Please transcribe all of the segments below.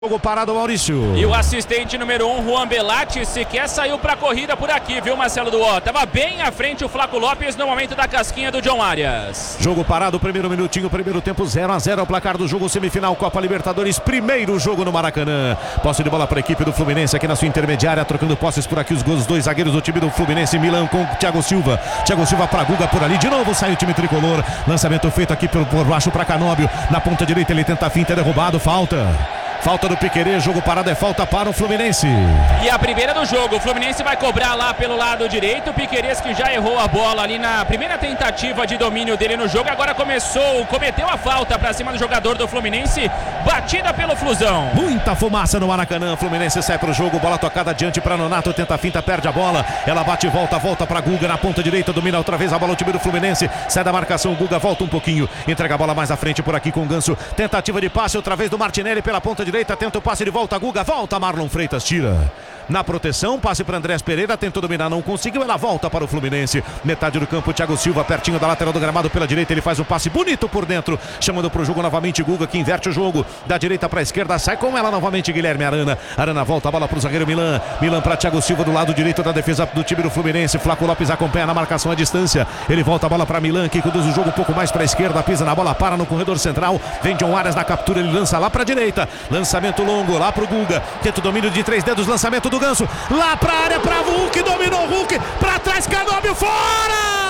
Jogo parado, Maurício. E o assistente número 1, Juan Belatti, sequer saiu pra corrida por aqui, viu, Marcelo Duó? Tava bem à frente o Flaco Lopes no momento da casquinha do John Arias. Jogo parado, primeiro minutinho, primeiro tempo 0-0 ao placar do jogo semifinal Copa Libertadores, primeiro jogo no Maracanã. Posse de bola para a equipe do Fluminense aqui na sua intermediária, trocando posses por aqui os gols, dois zagueiros do time do Fluminense, Milan com Thiago Silva. Thiago Silva para Guga por ali, de novo sai o time tricolor. Lançamento feito aqui por baixo para Canóbio, na ponta direita ele tenta a finta, é derrubado, Falta do Piquerez, jogo parado, é falta para o Fluminense. E a primeira do jogo, o Fluminense vai cobrar lá pelo lado direito. O Piquerez que já errou a bola ali na primeira tentativa de domínio dele no jogo. Agora cometeu a falta para cima do jogador do Fluminense. Batida pelo Flusão. Muita fumaça no Maracanã, Fluminense sai para o jogo. Bola tocada adiante para Nonato, tenta a finta, perde a bola. Ela bate e volta para Guga na ponta direita. Domina outra vez a bola o time do Fluminense. Sai da marcação, Guga volta um pouquinho. Entrega a bola mais à frente por aqui com o Ganso. Tentativa de passe outra vez do Martinelli pela ponta direita. Tenta o passe de volta, Guga volta, Marlon Freitas tira. Na proteção, passe para Andrés Pereira, tentou dominar, não conseguiu, ela volta para o Fluminense. Metade do campo, Thiago Silva pertinho da lateral do gramado pela direita, ele faz um passe bonito por dentro, chamando para o jogo novamente Guga, que inverte o jogo, da direita para a esquerda, sai com ela novamente Guilherme Arana volta a bola para o zagueiro Milan para Thiago Silva do lado direito da defesa do time do Fluminense. Flaco Lopes acompanha na marcação à distância, ele volta a bola para Milan, que conduz o jogo um pouco mais para a esquerda, pisa na bola, para no corredor central, vem John Arias na captura, ele lança lá para a direita, lançamento longo lá para o Guga, tenta o domínio de 3 dedos, lançamento do Ganso, lá pra área, pra Hulk, dominou Hulk, pra trás, Canóbio, fora!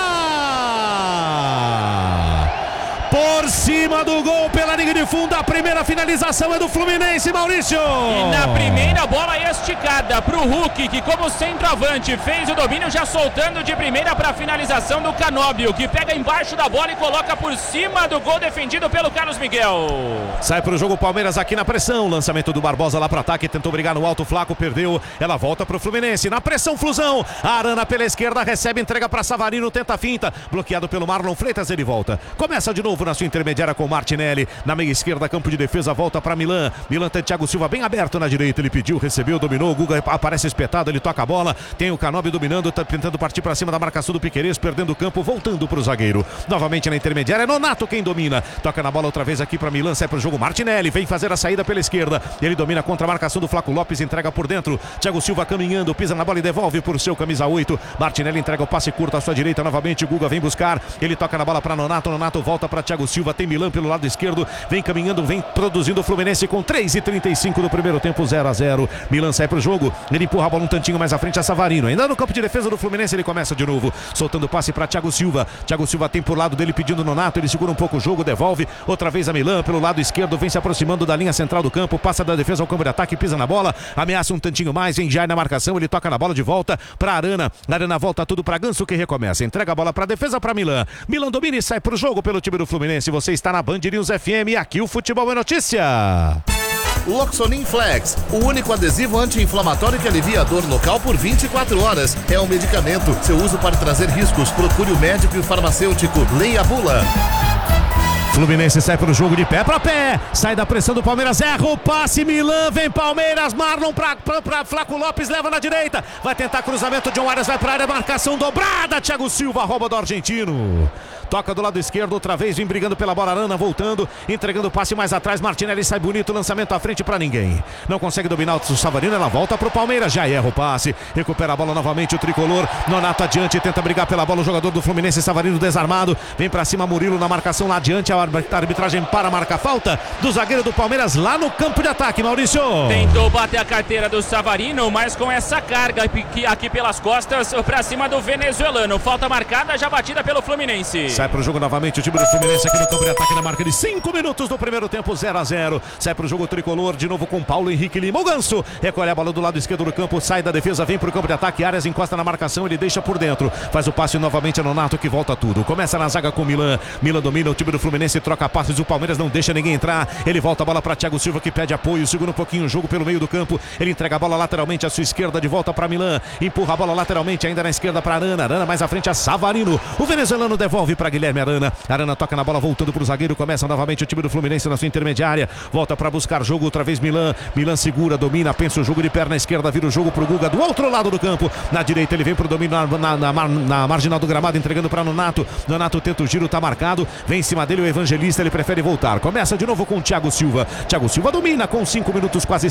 Por cima do gol, pela linha de fundo, a primeira finalização é do Fluminense, Maurício! E na primeira bola esticada pro Hulk, que como centroavante fez o domínio, já soltando de primeira para a finalização do Canóbio, que pega embaixo da bola e coloca por cima do gol defendido pelo Carlos Miguel. Sai pro jogo Palmeiras aqui na pressão, lançamento do Barbosa lá pro ataque, tentou brigar no alto, Flaco perdeu, ela volta pro Fluminense, na pressão Flusão, Arana pela esquerda, recebe, entrega para Savarino, tenta a finta, bloqueado pelo Marlon Freitas, ele volta, começa de novo na sua intermediária com Martinelli, na meia esquerda, campo de defesa, volta para Milan tem Thiago Silva bem aberto na direita, ele pediu, recebeu, dominou, o Guga aparece espetado, ele toca a bola, tem o Canóbio dominando, tá tentando partir para cima da marcação do Piquerez, perdendo o campo, voltando pro zagueiro, novamente na intermediária, é Nonato quem domina, toca na bola outra vez aqui para Milan, sai pro jogo, Martinelli vem fazer a saída pela esquerda, ele domina contra a marcação do Flaco Lopes, entrega por dentro, Thiago Silva caminhando, pisa na bola e devolve por seu camisa 8, Martinelli entrega o passe curto à sua direita, novamente Guga vem buscar, ele toca na bola para Nonato volta para Thiago Silva, tem Milan pelo lado esquerdo, vem caminhando, vem produzindo o Fluminense com 3:35 do primeiro tempo, 0-0, Milan sai pro jogo, ele empurra a bola um tantinho mais à frente a Savarino, ainda no campo de defesa do Fluminense, ele começa de novo, soltando o passe para Thiago Silva tem por lado dele pedindo Nonato, ele segura um pouco o jogo, devolve, outra vez a Milan pelo lado esquerdo, vem se aproximando da linha central do campo, passa da defesa ao campo de ataque, pisa na bola, ameaça um tantinho mais, vem já na marcação, ele toca na bola de volta para Arana volta tudo para Ganso que recomeça, entrega a bola para defesa para Milan domina e sai pro jogo pelo time do Fluminense, você está na Band News FM e aqui o Futebol é Notícia. Loxonin Flex, o único adesivo anti-inflamatório que alivia a dor local por 24 horas. É um medicamento. Seu uso pode trazer riscos. Procure o médico e o farmacêutico. Leia a bula. Fluminense sai pro jogo de pé para pé, sai da pressão do Palmeiras, erra o passe, Milan, vem Palmeiras, Marlon pra Flaco Lopes, leva na direita, vai tentar cruzamento, John Arias vai pra área, marcação dobrada, Thiago Silva rouba do argentino. Toca do lado esquerdo, outra vez, vem brigando pela bola, Arana voltando, entregando o passe mais atrás, Martinelli sai bonito, lançamento à frente pra ninguém. Não consegue dominar o Savarino, ela volta pro Palmeiras, já erra o passe, recupera a bola novamente o tricolor, Nonato adiante, tenta brigar pela bola, o jogador do Fluminense, Savarino desarmado, vem pra cima Murilo na marcação lá adiante, a arbitragem para marcar falta do zagueiro do Palmeiras lá no campo de ataque, Maurício. Tentou bater a carteira do Savarino, mas com essa carga aqui pelas costas pra cima do venezuelano, falta marcada, já batida pelo Fluminense. Sai pro jogo novamente o time do Fluminense aqui no campo de ataque na marca de 5 minutos do primeiro tempo, 0-0. Sai pro jogo tricolor de novo com Paulo Henrique Lima. O Ganso recolhe a bola do lado esquerdo do campo, sai da defesa, vem pro campo de ataque, Arias encosta na marcação, ele deixa por dentro, faz o passe novamente a Nonato que volta tudo. Começa na zaga com Milan domina, o time do Fluminense troca passes, o Palmeiras não deixa ninguém entrar, ele volta a bola para Thiago Silva que pede apoio, segura um pouquinho o jogo pelo meio do campo, ele entrega a bola lateralmente à sua esquerda de volta para Milan, empurra a bola lateralmente ainda na esquerda para Arana mais à frente a Savarino, o venezuelano devolve para Guilherme Arana. Arana toca na bola, voltando pro zagueiro. Começa novamente o time do Fluminense na sua intermediária. Volta para buscar jogo outra vez Milan. Milan segura, domina, pensa o jogo de perna esquerda, vira o jogo pro Guga do outro lado do campo. Na direita ele vem pro domínio na marginal do gramado, entregando para Nonato. Nonato tenta o giro, tá marcado. Vem em cima dele o Evangelista, ele prefere voltar. Começa de novo com o Thiago Silva. Thiago Silva domina com 5 minutos quase